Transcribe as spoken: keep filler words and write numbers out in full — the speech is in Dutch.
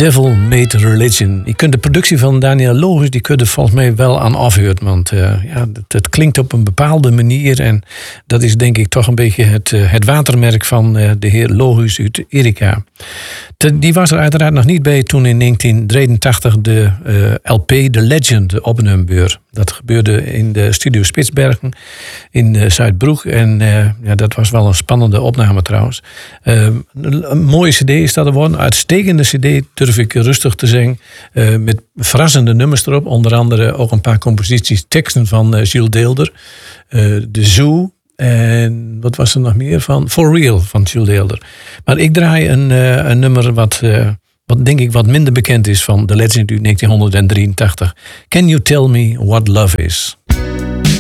Devil Made Religion. Je kunt de productie van Daniel Logus, die kun je volgens mij wel aan afhuren. Want uh, ja, het, het klinkt op een bepaalde manier. En dat is denk ik toch een beetje het, uh, het watermerk van uh, de heer Logus uit Erika. Te, die was er uiteraard nog niet bij toen in negentien drieëntachtig de uh, L P The Legend opgenomen werd. Dat gebeurde in de studio Spitsbergen in uh, Zuidbroek. En uh, ja, dat was wel een spannende opname trouwens. Uh, een mooie cd is dat geworden. Uitstekende cd, durf ik rustig te zeggen. Uh, met verrassende nummers erop. Onder andere ook een paar composities, teksten van uh, Jules Deelder. Uh, de Zoo. En wat was er nog meer van? For Real van Jules Deelder. Maar ik draai een, uh, een nummer wat... Uh, Wat denk ik wat minder bekend is van The Legend uit negentien drieëntachtig. Can You Tell Me What Love Is?